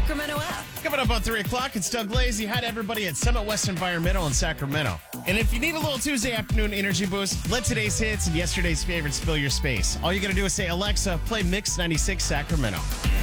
Sacramento app. Coming up on 3 o'clock, it's Doug Lazy. Hi to everybody at Summit West Environmental in Sacramento. And if you need a little Tuesday afternoon energy boost, let today's hits and yesterday's favorites fill your space. All you got to do is say, Alexa, play Mix 96 Sacramento.